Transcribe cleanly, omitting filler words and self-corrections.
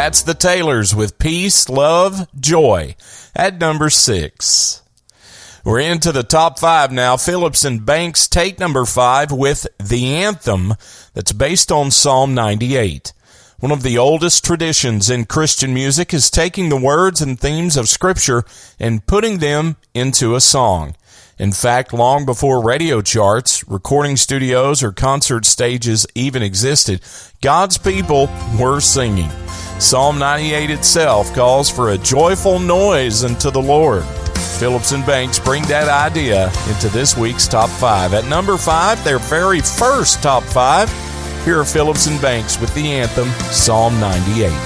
That's the Taylors with Peace, Love, Joy at number 6. We're into the top 5 now. Phillips and Banks take number 5 with The Anthem that's based on Psalm 98. One of the oldest traditions in Christian music is taking the words and themes of Scripture and putting them into a song. In fact, long before radio charts, recording studios, or concert stages even existed, God's people were singing. Psalm 98 itself calls for a joyful noise unto the Lord. Phillips and Banks bring that idea into this week's Top 5. At number 5, their very first Top 5, here are Phillips and Banks with the anthem, Psalm 98.